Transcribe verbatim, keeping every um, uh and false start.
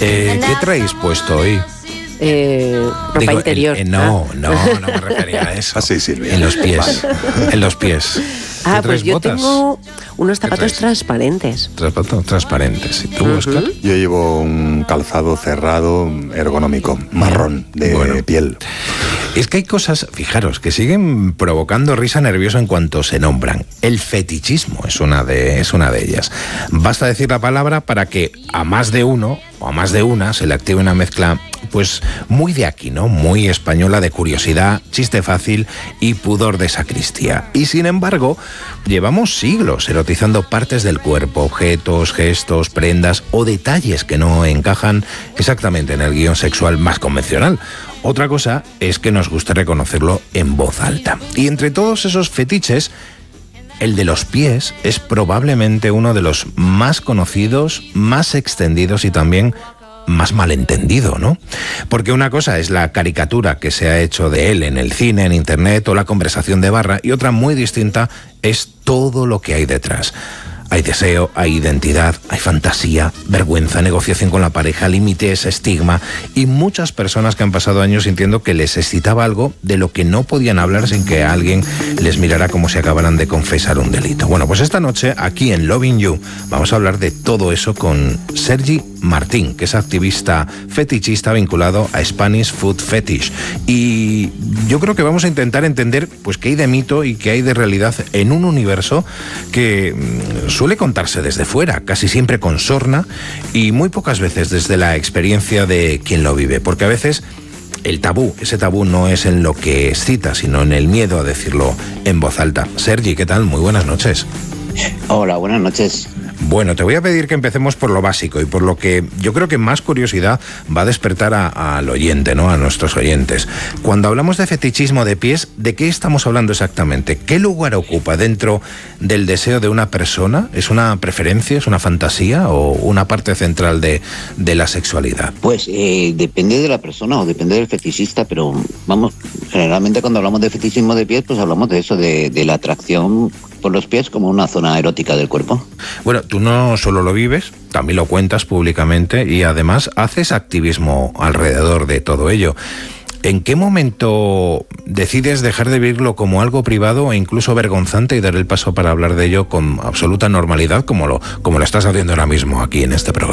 Eh, ¿Qué traéis puesto hoy? Eh, ropa Digo, interior. el, eh, no, no, no me refería a eso. Así, Silvia. En los pies. En los pies. Ah, ¿Tú pues traes yo botas? tengo unos zapatos traes? transparentes. Zapatos transparentes. ¿Y tú, Ujú. Óscar? Yo llevo un calzado cerrado ergonómico, marrón, de Bueno. piel. Es que hay cosas, fijaros, que siguen provocando risa nerviosa en cuanto se nombran. El fetichismo es una de, es una de ellas. Basta decir la palabra para que a más de uno o a más de una se le active una mezcla, pues muy de aquí, ¿no? Muy española, de curiosidad, chiste fácil y pudor de sacristía. Y sin embargo, llevamos siglos erotizando partes del cuerpo, objetos, gestos, prendas o detalles que no encajan exactamente en el guión sexual más convencional. Otra cosa es que nos guste reconocerlo en voz alta. Y entre todos esos fetiches, el de los pies es probablemente uno de los más conocidos, más extendidos y también más malentendido, ¿no? Porque una cosa es la caricatura que se ha hecho de él en el cine, en internet o la conversación de barra, y otra muy distinta es todo lo que hay detrás. Hay deseo, hay identidad, hay fantasía, vergüenza, negociación con la pareja, límites, estigma y muchas personas que han pasado años sintiendo que les excitaba algo de lo que no podían hablar sin que alguien les mirara como si acabaran de confesar un delito. Bueno, pues esta noche aquí en Loving You vamos a hablar de todo eso con Sergi Martín, que es activista fetichista vinculado a Spanish Food Fetish. Y yo creo que vamos a intentar entender pues qué hay de mito y qué hay de realidad en un universo que mmm, suele contarse desde fuera, casi siempre con sorna y muy pocas veces desde la experiencia de quien lo vive, porque a veces el tabú, ese tabú no es en lo que excita, sino en el miedo a decirlo en voz alta. Sergi, ¿qué tal? Muy buenas noches. Hola, buenas noches. Bueno, te voy a pedir que empecemos por lo básico y por lo que yo creo que más curiosidad va a despertar a, a, al oyente, ¿no? A nuestros oyentes. Cuando hablamos de fetichismo de pies, ¿de qué estamos hablando exactamente? ¿Qué lugar ocupa dentro del deseo de una persona? ¿Es una preferencia, es una fantasía o una parte central de, de la sexualidad? Pues eh, depende de la persona o depende del fetichista, pero vamos, generalmente cuando hablamos de fetichismo de pies, pues hablamos de eso, de, de la atracción por los pies como una zona erótica del cuerpo. Bueno, tú no solo lo vives, también lo cuentas públicamente y además haces activismo alrededor de todo ello. ¿En qué momento decides dejar de vivirlo como algo privado e incluso vergonzante y dar el paso para hablar de ello con absoluta normalidad como lo, como lo estás haciendo ahora mismo aquí en este programa?